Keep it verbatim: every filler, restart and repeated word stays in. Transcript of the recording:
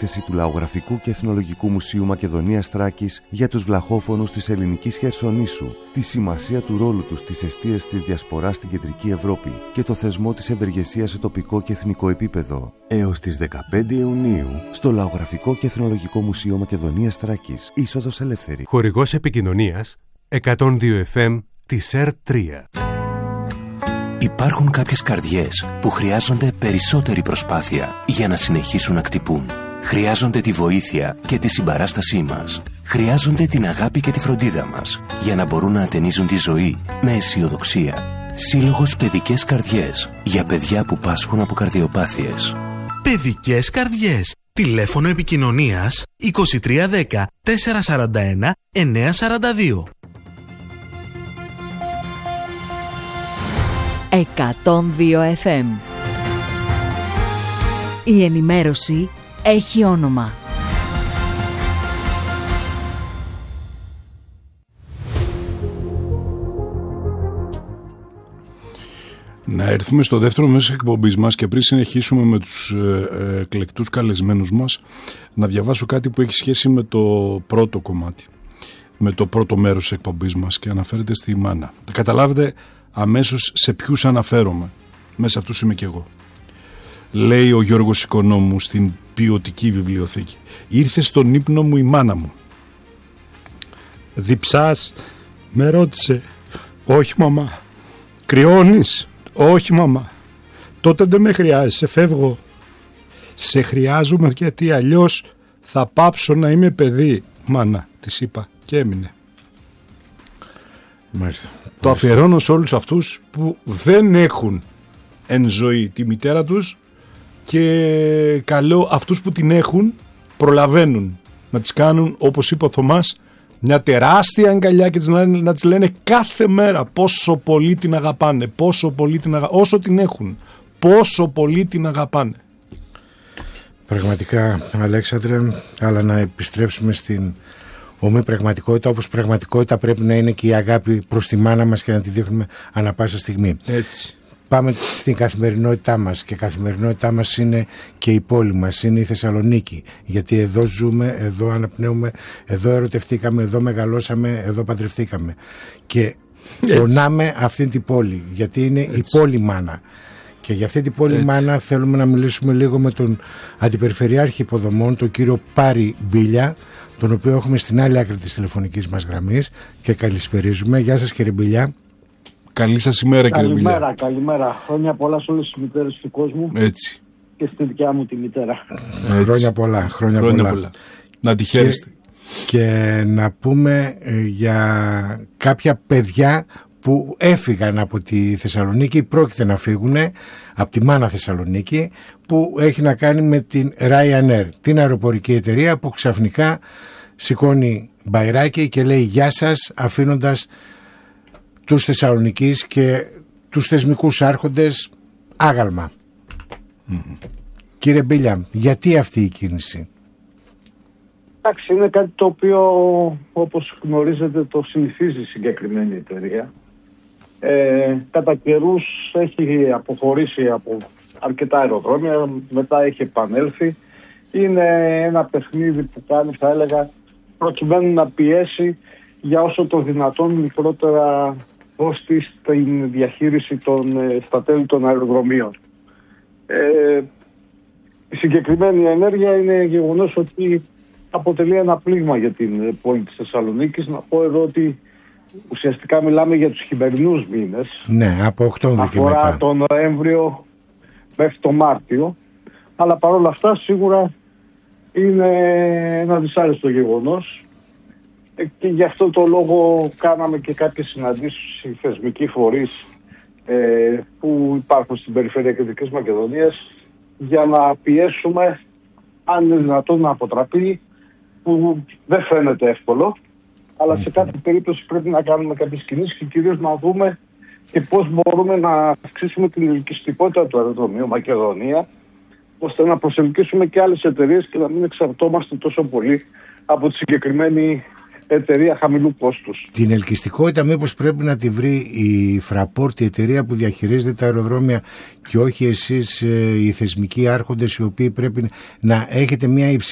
έκθεση του Λαογραφικού και Εθνολογικού Μουσείου Μακεδονίας Θράκης για τους βλαχόφωνους της ελληνικής Χερσονήσου, τη σημασία του ρόλου τους στις εστίες της διασποράς στην Κεντρική Ευρώπη και το θεσμό της ευεργεσίας σε τοπικό και εθνικό επίπεδο. Έως τις δεκαπέντε Ιουνίου, στο Λαογραφικό και Εθνολογικό Μουσείο Μακεδονίας Θράκης, είσοδος ελεύθερη. Χορηγός επικοινωνίας εκατόν δύο εφ εμ της ΕΡ τρία. Υπάρχουν κάποιες καρδιές που χρειάζονται περισσότερη προσπάθεια για να συνεχίσουν να χτυπούν. Χρειάζονται τη βοήθεια και τη συμπαράστασή μας. Χρειάζονται την αγάπη και τη φροντίδα μας για να μπορούν να ατενίζουν τη ζωή με αισιοδοξία. Σύλλογος Παιδικές Καρδιές για παιδιά που πάσχουν από καρδιοπάθειες. Παιδικές Καρδιές. Τηλέφωνο επικοινωνίας είκοσι τρία δέκα τετρακόσια σαράντα ένα εννιακόσια σαράντα δύο. εκατόν δύο εφ εμ. Η ενημέρωση έχει όνομα. Να έρθουμε στο δεύτερο μέρος της εκπομπής μας και πριν συνεχίσουμε με τους ε, ε, εκλεκτούς καλεσμένους μας, να διαβάσω κάτι που έχει σχέση με το πρώτο κομμάτι, με το πρώτο μέρος της εκπομπής μας και αναφέρεται στη μάνα. Θα καταλάβετε αμέσως σε ποιους αναφέρομαι. Μέσα αυτούς είμαι κι εγώ. Λέει ο Γιώργος Οικονόμου στην ποιοτική βιβλιοθήκη. Ήρθε στον ύπνο μου η μάνα μου. Διψάς? Με ρώτησε. Όχι μαμά. Κρυώνεις? Όχι μαμά. Τότε δεν με χρειάζεσαι, φεύγω. Σε χρειάζομαι γιατί αλλιώς θα πάψω να είμαι παιδί, μάνα, της είπα και έμεινε. Μάλιστα. Το αφιερώνω σε όλους αυτούς που δεν έχουν εν ζωή τη μητέρα τους και καλό αυτούς που την έχουν προλαβαίνουν να τις κάνουν, όπως είπε ο Θωμάς, μια τεράστια αγκαλιά και να τις λένε κάθε μέρα πόσο πολύ την αγαπάνε, πόσο πολύ την αγα... όσο την έχουν, πόσο πολύ την αγαπάνε. Πραγματικά, Αλέξανδρε, αλλά να επιστρέψουμε στην ομή πραγματικότητα, όπως πραγματικότητα πρέπει να είναι και η αγάπη προς τη μάνα μας και να τη δείχνουμε ανά πάσα στιγμή. Έτσι. Πάμε στην καθημερινότητά μας και η καθημερινότητά μας είναι και η πόλη μας, είναι η Θεσσαλονίκη, γιατί εδώ ζούμε, εδώ αναπνέουμε, εδώ ερωτευτήκαμε, εδώ μεγαλώσαμε, εδώ παντρευτήκαμε και πονάμε αυτή την πόλη, γιατί είναι έτσι. Η πόλη μάνα. Και για αυτή την πόλη έτσι. Μάνα θέλουμε να μιλήσουμε λίγο με τον Αντιπεριφερειάρχη Υποδομών, τον κύριο Πάρη Μπίλια, τον οποίο έχουμε στην άλλη άκρη της τηλεφωνικής μας γραμμής και καλησπερίζουμε. Γεια σας κύριε Μπίλια. Καλή σας ημέρα κύριε Μπίλια. Καλημέρα, καλημέρα. Χρόνια πολλά σε όλες τις μητέρες του κόσμου. Έτσι. Και στη δικιά μου τη μητέρα. Έτσι. Χρόνια πολλά, χρόνια, χρόνια πολλά. πολλά. Να τη χαίρεστε. Και, και να πούμε ε, για κάποια παιδιά που έφυγαν από τη Θεσσαλονίκη, πρόκειται να φύγουν από τη μάνα Θεσσαλονίκη, που έχει να κάνει με την Ryanair, την αεροπορική εταιρεία που ξαφνικά σηκώνει μπαϊράκι και λέει γεια σας, αφήνοντας τους Θεσσαλονικείς και τους θεσμικούς άρχοντες άγαλμα. Mm-hmm. Κύριε Μπίλια, γιατί αυτή η κίνηση? Εντάξει, είναι κάτι το οποίο, όπως γνωρίζετε, το συνηθίζει η συγκεκριμένη εταιρεία. Ε, κατά καιρούς έχει αποχωρήσει από αρκετά αεροδρόμια, μετά έχει επανέλθει. Είναι ένα παιχνίδι που κάνει, θα έλεγα, προκειμένου να πιέσει για όσο το δυνατόν μικρότερα κόστη στην διαχείριση των, στα τέλη των αεροδρομίων. Ε, η συγκεκριμένη ενέργεια είναι γεγονός ότι αποτελεί ένα πλήγμα για την πόλη της Θεσσαλονίκης. Να πω εδώ ότι ουσιαστικά μιλάμε για τους χειμερινούς μήνες. Ναι, από Οκτώβριο και μετά. Αφορά τον Νοέμβριο μέχρι τον Μάρτιο. Αλλά παρόλα αυτά σίγουρα είναι ένα δυσάρεστο γεγονός. Και γι' αυτό το λόγο κάναμε και κάποιες συναντήσεις οι θεσμικοί φορείς ε, που υπάρχουν στην περιφέρεια Κεντρικής Μακεδονίας για να πιέσουμε, αν είναι δυνατόν, να αποτραπεί, που δεν φαίνεται εύκολο, αλλά σε κάθε περίπτωση πρέπει να κάνουμε κάποιες κινήσεις και κυρίως να δούμε και πώς μπορούμε να αυξήσουμε την ελκυστικότητα του αεροδρομίου Μακεδονία, ώστε να προσελκύσουμε και άλλες εταιρείες και να μην εξαρτώμαστε τόσο πολύ από τη συγκεκριμένη εταιρεία χαμηλού κόστους. Την ελκυστικότητα μήπως πρέπει να τη βρει η Fraport, η εταιρεία που διαχειρίζεται τα αεροδρόμια, και όχι εσείς οι θεσμικοί άρχοντες, οι οποίοι πρέπει να έχετε μια υψηλή